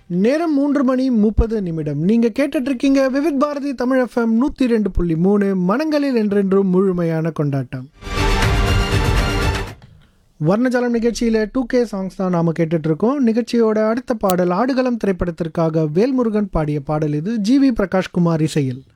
நேரம் 3:30 நீங்க கேட்டுட்டு இருக்கீங்க விவித் பாரதி தமிழ் எஃப்எம் 102.3 மனங்களில் என்றென்றும் முழுமையான கொண்டாட்டம். வர்ணஜாலம் நிகழ்ச்சியில் 2K சாங்ஸ் தான் நாம் கேட்டுட்டு இருக்கோம். நிகழ்ச்சியோட அடுத்த பாடல் ஆடுகளம் திரைப்படத்திற்காக வேல்முருகன் பாடிய பாடல். இது ஜிவி பிரகாஷ்குமார் இசையில்.